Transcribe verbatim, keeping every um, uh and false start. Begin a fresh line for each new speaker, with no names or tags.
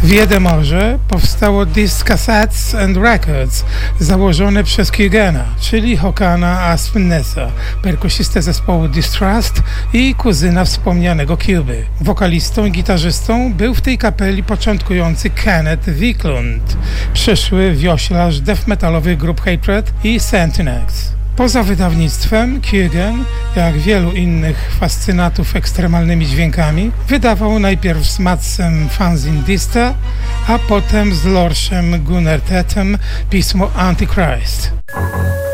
W Jedemorze powstało Disc Cassettes and Records, założone przez Kugana, czyli Hokana Aspinessa, perkusistę zespołu Distrust i kuzyna wspomnianego Cuby. Wokalistą i gitarzystą był w tej kapeli początkujący Kenneth Wiklund, przyszły wioślarz death metalowych grup Hatred i Sentinex. Poza wydawnictwem, Kugan, jak wielu innych fascynatów ekstremalnymi dźwiękami, wydawał najpierw z Madsem fanzine Dista, a potem z Lorszem Gunnar Tetem pismo Antichrist.